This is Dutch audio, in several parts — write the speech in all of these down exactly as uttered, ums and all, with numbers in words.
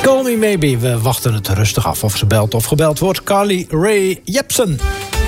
Call me maybe. We wachten het rustig af of ze belt of gebeld wordt. Carly Rae Jepsen.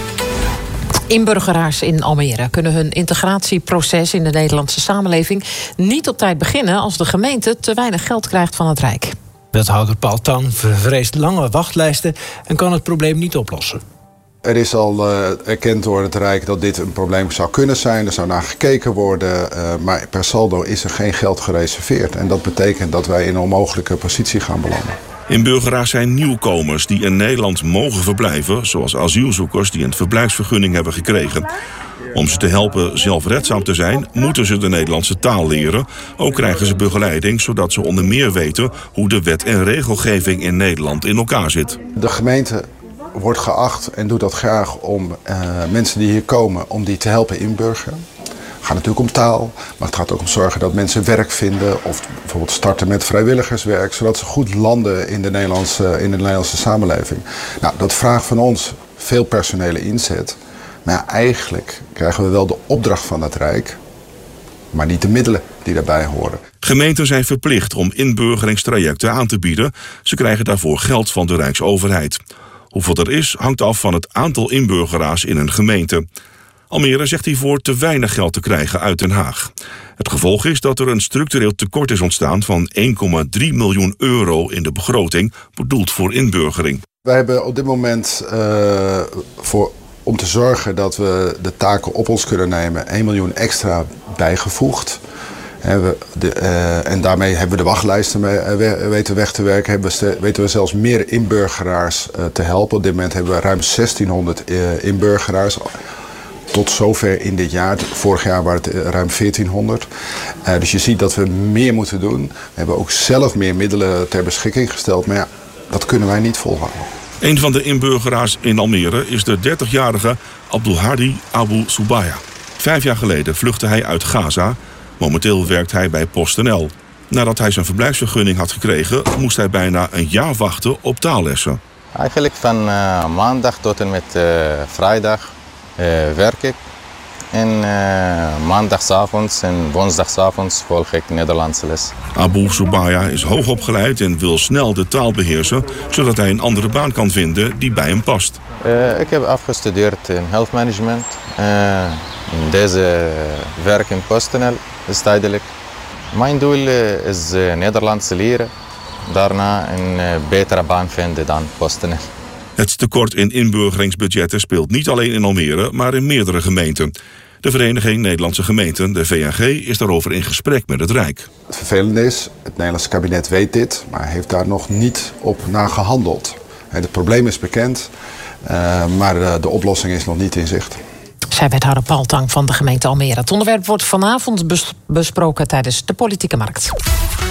Inburgeraars in Almere kunnen hun integratieproces in de Nederlandse samenleving niet op tijd beginnen als de gemeente te weinig geld krijgt van het Rijk. Wethouder Paul Tang vreest lange wachtlijsten en kan het probleem niet oplossen. Er is al uh, erkend door het Rijk dat dit een probleem zou kunnen zijn. Er zou naar gekeken worden, uh, maar per saldo is er geen geld gereserveerd. En dat betekent dat wij in een onmogelijke positie gaan belanden. Inburgeraars zijn nieuwkomers die in Nederland mogen verblijven, zoals asielzoekers die een verblijfsvergunning hebben gekregen. Om ze te helpen zelfredzaam te zijn, moeten ze de Nederlandse taal leren. Ook krijgen ze begeleiding, zodat ze onder meer weten hoe de wet en regelgeving in Nederland in elkaar zit. De gemeente wordt geacht en doet dat graag om uh, mensen die hier komen, om die te helpen inburgeren. Het gaat natuurlijk om taal, maar het gaat ook om zorgen dat mensen werk vinden of bijvoorbeeld starten met vrijwilligerswerk, zodat ze goed landen in de Nederlandse, in de Nederlandse samenleving. Nou, dat vraagt van ons veel personele inzet. Maar ja, eigenlijk krijgen we wel de opdracht van het Rijk, maar niet de middelen die daarbij horen. Gemeenten zijn verplicht om inburgeringstrajecten aan te bieden. Ze krijgen daarvoor geld van de Rijksoverheid. Hoeveel er is, hangt af van het aantal inburgeraars in een gemeente. Almere zegt hiervoor te weinig geld te krijgen uit Den Haag. Het gevolg is dat er een structureel tekort is ontstaan van één komma drie miljoen euro in de begroting, bedoeld voor inburgering. Wij hebben op dit moment uh, voor, om te zorgen dat we de taken op ons kunnen nemen, één miljoen extra bijgevoegd. En, we de, uh, en daarmee hebben we de wachtlijsten mee, uh, weten weg te werken. Hebben we ste- weten we zelfs meer inburgeraars uh, te helpen. Op dit moment hebben we ruim zestienhonderd uh, inburgeraars. Tot zover in dit jaar. Vorig jaar waren het uh, ruim veertienhonderd. Uh, dus je ziet dat we meer moeten doen. We hebben ook zelf meer middelen ter beschikking gesteld. Maar ja, dat kunnen wij niet volhouden. Een van de inburgeraars in Almere is de dertigjarige Abdulhadi Abu Subaya. Vijf jaar geleden vluchtte hij uit Gaza. Momenteel werkt hij bij PostNL. Nadat hij zijn verblijfsvergunning had gekregen, moest hij bijna een jaar wachten op taallessen. Eigenlijk van uh, maandag tot en met uh, vrijdag uh, werk ik. En uh, maandagsavonds en woensdagsavonds volg ik Nederlandse les. Abu Subaya is hoogopgeleid en wil snel de taal beheersen, zodat hij een andere baan kan vinden die bij hem past. Uh, ik heb afgestudeerd in health management. Uh, deze werk in PostNL is tijdelijk. Mijn doel uh, is uh, Nederlands leren. Daarna een uh, betere baan vinden dan PostNL. Het tekort in inburgeringsbudgetten speelt niet alleen in Almere, maar in meerdere gemeenten. De Vereniging Nederlandse Gemeenten, de V N G, is daarover in gesprek met het Rijk. Het vervelende is, het Nederlandse kabinet weet dit, maar heeft daar nog niet op naar gehandeld. Het probleem is bekend, uh, maar de oplossing is nog niet in zicht. Zij wethouder Paul Tang van de gemeente Almere. Het onderwerp wordt vanavond bes- besproken tijdens de Politieke Markt.